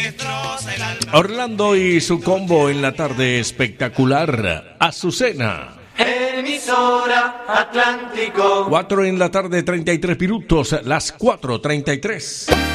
Orlando y su combo en la tarde espectacular. Azucena. Emisora Atlántico. 4 en la tarde, 33 minutos, las 4:33.